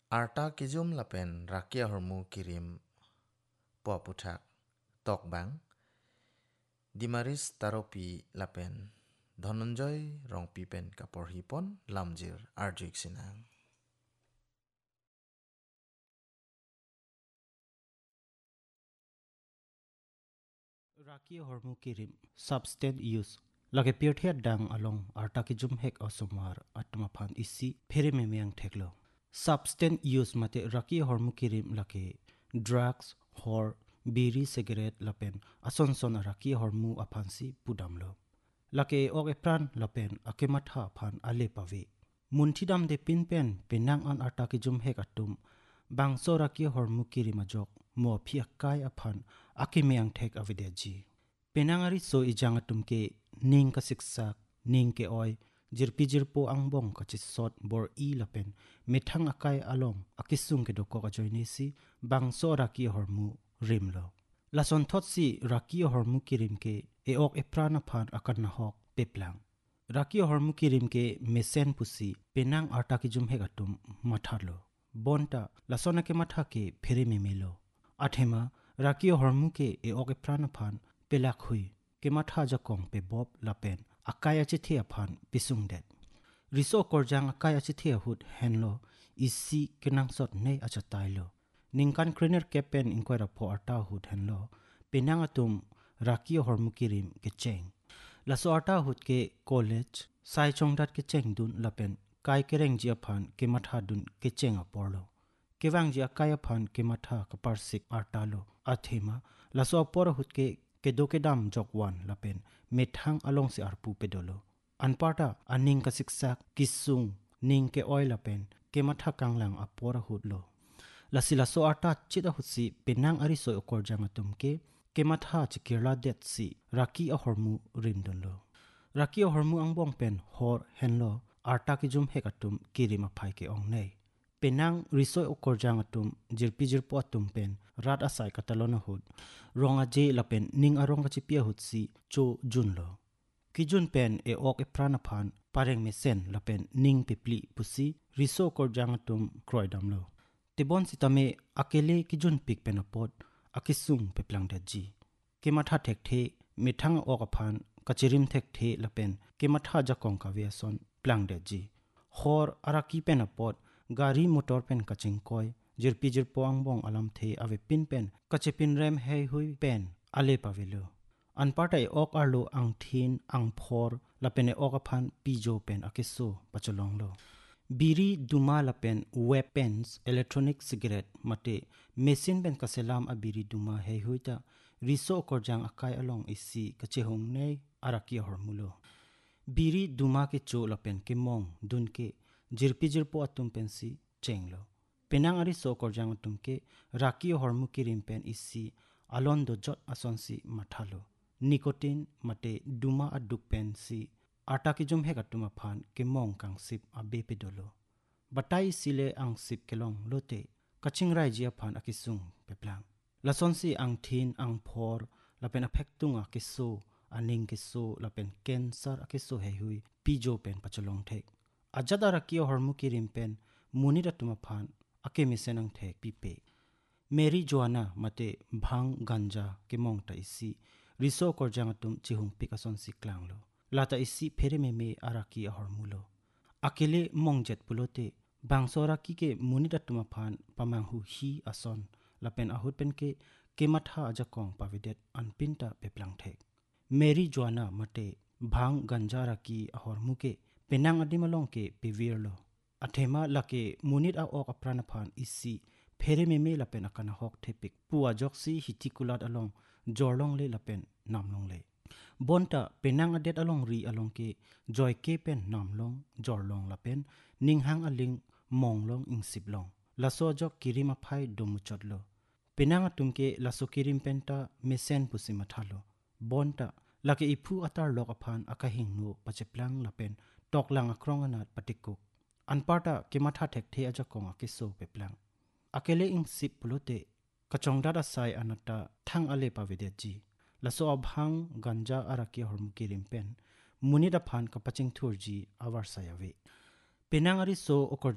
Arta kijum lapen rakia hormu kirim puaputhak tokbang dimaris taropi lapen Dhananjay rongpi pen kapor hipon lamjir arjuik sinang. Rakia hormu kirim substance use lage pirthia dang along arta ki jum hek osomar atma phan isi phere me myang theklo substance use mate rakia hormu kirim lake drugs hor biri cigarette lapen ason son rakia hormu aphansi pudamlo lake ok epran lapen akematha phan ale pave munthidam de pinpen penang an arta ki jum hek atum bangso rakia hormu kirima jok mo phia kai aphan akimyang thek avideji penangari so ijang atumke ning ka siksak ning ke oi jirpo angbong ka chisot bor i lapen mithang akai along akisung ke doko ka joine si bangso raki hormu rimlo lason thot si raki hormu kirim ke eok eprana phan akan na hok peplang raki hormu kirim ke mesen pusi penang arta ki jum hegatum mathalo bonta lasona ke matha ke phere memelo athema raki hormu ke eok eprana phan pelak hui ke matha jakong pe bob lapen akaya chithi aphan pisung det riso korjang akaya chithi hut henlo isi kenang sot nei acha tailo ningkan krener kepen inquire po arta hut henlo penang atum raki hormukirim ke cheng laso arta hut ke college sai chongdat ke cheng dun lapen kai kereng ji aphan ke matha dun ke cheng aporlo kewang ji akaya phan ke matha ka parsik artalo athema laso por hut ke kedokedam jokwan lapen methang along se arpu pedolo anparta aning ka siksak kisung ning ke oil lapen ke matha kanglang apora hudlo lasila so arta chida hutsi penang ari so okorjang atumke ke matha chikirla det si raki a hormu rimdonlo raki a hormu angbong pen hor henlo arta ki jum hekatum kirima phai ke ong nei penang risoi okorjang atum jirpo atum pen rat asai katalona hud ronga je lapen ning arong ka chipia hutsi cho junlo kijun pen e ok e prana phan pareng me sen lapen ning pipli pusi riso korjang atum kroidamlo tibon sitame akele kijun pik pen apot akisung peplang de ji kematha thek the mithang ok aphan kachirim thek the lapen kematha jakong ka veson plang de ji hor araki pen apot gari motor pen kaching koi jirpo angbong alam the ave pin pen kachepin rem hei hui pen ale pavelo anpartai ok arlo ang thin ang phor lapene ok aphan pijo pen akiso pacholonglo biri duma lapen weapons electronic cigarette mate machine pen kaselam abiri duma hei huita riso korjang akai along isi kachehong nei araki hormulo biri duma ke cho lapen ke mong dun ke jirpo atum pensi chenglo penang ari so korjang atum ke raki hormu kirim pen isi alon do jot asonsi mathalo nicotine mate duma aduk pen si ata ki jum hegatuma phan ke mong kang sip abe pedolo batai sile ang sip kelong lote kaching rai jia phan akisung peplang lason si ang thin ang phor lapen affectunga kiso aning kiso lapen cancer akiso hei hui pijo pen pacholong thek ajadara ki hormu kirim pen munira tuma phan akemi senang thek pipe mary joanna mate bhang ganja ke mong ta isi riso korjang tum chihung pikason siklanglo lata isi phere me araki ahormulo akele mongjet pulote bangsora ki ke munida tuma phan pamang hu hi ason lapen ahut pen ke kematha ajakong pavidet anpinta peplang thek mary joanna mate bhang ganja raki ahormu ke penang adimalong ke pevirlo athema lake munit a ok aprana phan isi phere me lapen akana hok thepik puwa joksi hitikulat along jorlong le lapen namlong le bonta penang adet along ri along ke joy ke pen namlong jorlong lapen ninghang aling monglong ingsiplong laso jok kirima phai domuchotlo penang atum ke laso kirim penta mesen pusima thalo bonta lake ipu atar lok aphan akahing no pacheplang lapen toklang akrong anat patikuk anparta kematha thek the aja konga kiso peplang akele ing sip pulote kachongda da sai anata thang ale pavede ji laso abhang ganja araki hormuki rimpen munida phan kapaching thurji awar sayave penangari so okor